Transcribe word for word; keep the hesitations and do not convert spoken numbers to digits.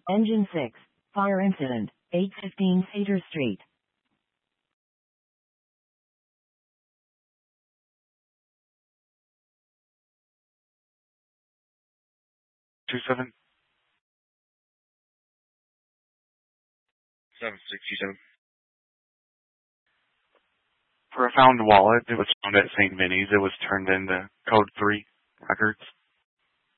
Engine six. Fire incident. eight fifteen Cedar Street. Two seven seven sixty-seven. For a found wallet, it was found at Saint Vinny's. It was turned into Code three Records.